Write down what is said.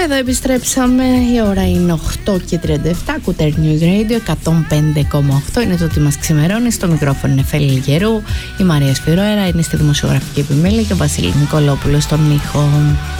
Εδώ επιστρέψαμε, η ώρα είναι 8:37, ακούτε News Radio 105,8, είναι το τι μας ξημερώνει. Στο μικρόφωνο είναι Φέλη Γερού, η Μαρία Σφυρόερα είναι στη δημοσιογραφική επιμέλεια και ο Βασίλης Νικολόπουλος στον ήχο.